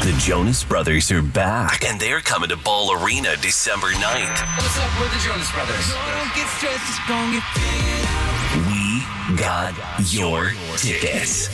The Jonas Brothers are back, and they're coming to Ball Arena December 9th. What's up with the Jonas Brothers? We got your tickets.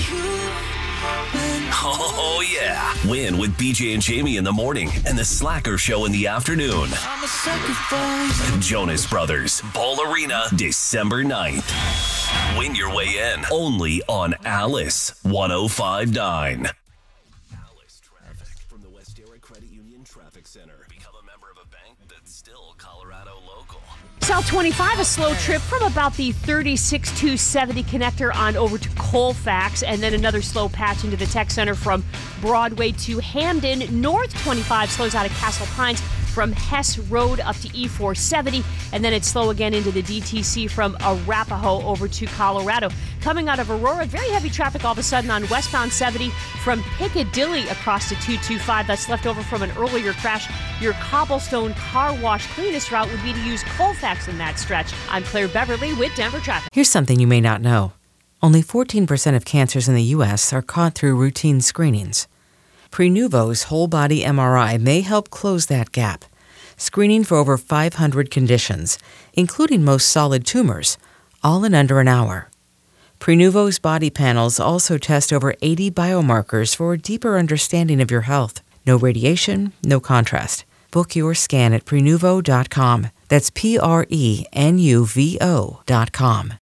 Oh, yeah. Win with BJ and Jamie in the morning and the Slacker Show in the afternoon. Jonas Brothers, Ball Arena, December 9th. Win your way in only on Alice 105.9. Alice Traffic from the Westera Credit Union Traffic Center. Become a member of a bank that's still Colorado local. South 25, a slow trip from about the 36-270 connector on over to Colfax, and then another slow patch into the Tech Center from Broadway to Hamden. North 25 slows out of Castle Pines from Hess Road up to E470, and then it's slow again into the DTC from Arapahoe over to Colorado. Coming out of Aurora, very heavy traffic all of a sudden on westbound 70 from Piccadilly across to 225. That's left over from an earlier crash. Your cobblestone car wash cleanest route would be to use Colfax in that stretch. I'm Claire Beverly with Denver Traffic. Here's something you may not know. Only 14% of cancers in the U.S. are caught through routine screenings. Prenuvo's whole-body MRI may help close that gap, screening for over 500 conditions, including most solid tumors, all in under an hour. Prenuvo's body panels also test over 80 biomarkers for a deeper understanding of your health. No radiation, no contrast. Book your scan at Prenuvo.com. That's Prenuvo.com.